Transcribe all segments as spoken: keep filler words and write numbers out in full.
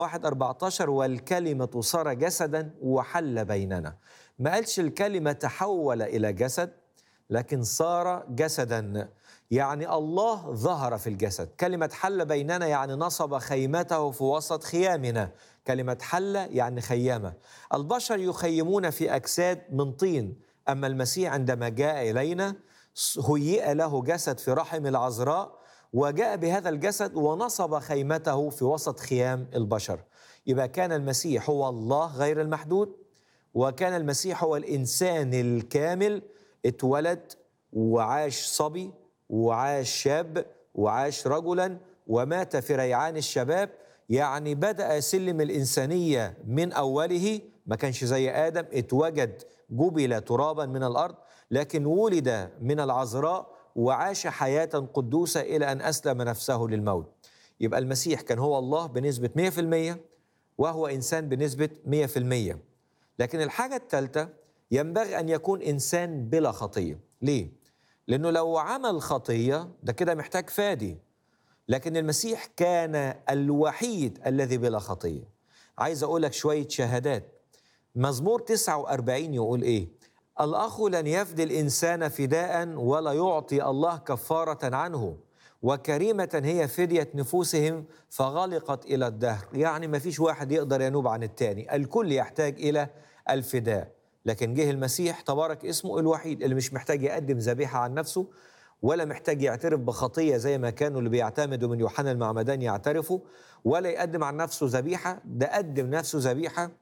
واحد أربعتاشر والكلمة صار جسدا وحل بيننا. ما قالش الكلمة تحول إلى جسد، لكن صار جسدا، يعني الله ظهر في الجسد. كلمة حل بيننا يعني نصب خيمته في وسط خيامنا. كلمة حل يعني خيامة. البشر يخيمون في أجساد من طين، أما المسيح عندما جاء إلينا هيئ له جسد في رحم العذراء، وجاء بهذا الجسد ونصب خيمته في وسط خيام البشر. يبقى كان المسيح هو الله غير المحدود، وكان المسيح هو الإنسان الكامل، اتولد وعاش صبي وعاش شاب وعاش رجلا ومات في ريعان الشباب. يعني بدأ سلم الإنسانية من أوله، ما كانش زي آدم اتوجد جبل ترابا من الأرض، لكن ولد من العذراء وعاش حياة قدوسة إلى أن أسلم نفسه للموت. يبقى المسيح كان هو الله بنسبة مئة في المئة، وهو إنسان بنسبة مئة في المئة. لكن الحاجة الثالثة، ينبغي أن يكون إنسان بلا خطية. ليه؟ لأنه لو عمل خطية ده كده محتاج فادي، لكن المسيح كان الوحيد الذي بلا خطية. عايز أقول لك شوية شهادات. مزمور تسعة وأربعين يقول إيه؟ الأخ لن يفدي الإنسان فداء ولا يعطي الله كفارة عنه، وكريمة هي فدية نفوسهم فغلقت إلى الدهر. يعني ما فيش واحد يقدر ينوب عن التاني، الكل يحتاج إلى الفداء. لكن جه المسيح تبارك اسمه الوحيد اللي مش محتاج يقدم ذبيحة عن نفسه، ولا محتاج يعترف بخطية زي ما كانوا اللي بيعتمدوا من يوحنا المعمدان يعترفوا، ولا يقدم عن نفسه ذبيحة، ده قدم نفسه ذبيحة.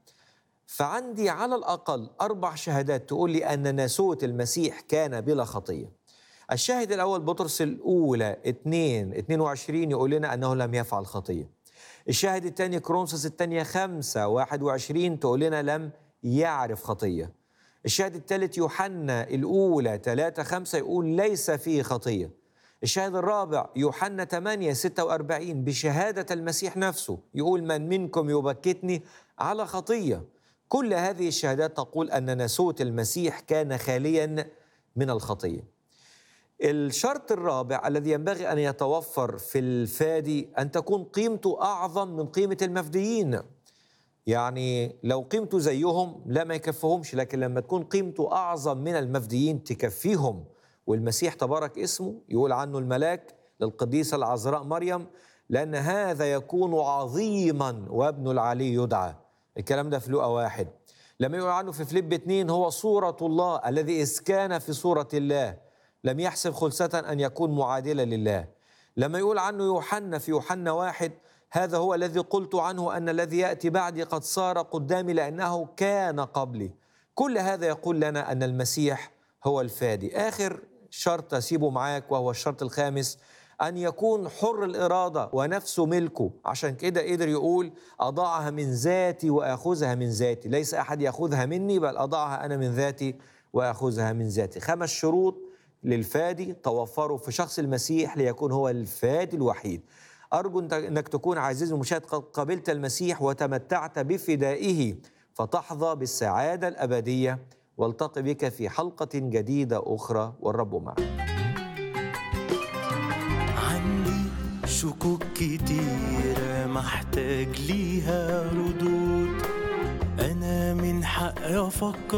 فعندي على الأقل أربع شهادات تقول لي أن ناسوت المسيح كان بلا خطية. الشاهد الأول بطرس الأولى اثنين اثنين وعشرين يقول لنا أنه لم يفعل خطية. الشاهد الثاني كرونسوس الثانية خمسة واحد وعشرين تقول لنا لم يعرف خطية. الشاهد الثالث يوحنا الأولى ثلاثة خمسة يقول ليس فيه خطية. الشاهد الرابع يوحنا ثمانية ستة وأربعين بشهادة المسيح نفسه يقول من منكم يبكتني على خطية. كل هذه الشهادات تقول أن ناسوت المسيح كان خاليا من الخطية. الشرط الرابع الذي ينبغي أن يتوفر في الفادي أن تكون قيمته أعظم من قيمة المفديين. يعني لو قيمته زيهم لا ما يكفهمش، لكن لما تكون قيمته أعظم من المفديين تكفيهم. والمسيح تبارك اسمه يقول عنه الملاك للقديسة العذراء مريم لأن هذا يكون عظيما وابن العلي يدعى. الكلام ده في لوقا واحد. لما يقول عنه في فيليب اثنين هو صورة الله الذي إذ كان في صورة الله لم يحسب خلسة أن يكون معادلا لله. لما يقول عنه يوحنا في يوحنا واحد هذا هو الذي قلت عنه أن الذي يأتي بعدي قد صار قدامي لأنه كان قبلي. كل هذا يقول لنا أن المسيح هو الفادي. آخر شرط أسيبه معاك وهو الشرط الخامس، أن يكون حر الإرادة ونفسه ملكه. عشان كده قدر يقول أضعها من ذاتي وأخذها من ذاتي، ليس أحد يأخذها مني بل أضعها أنا من ذاتي وأخذها من ذاتي. خمس شروط للفادي توفروا في شخص المسيح ليكون هو الفادي الوحيد. أرجو أنك تكون عزيزي المشاهد قد قبلت المسيح وتمتعت بفدائه فتحظى بالسعادة الأبدية. والتقي بك في حلقة جديدة أخرى والرب معك. عندي شكوك كتيرة محتاج ليها ردود، أنا من حقي أفكر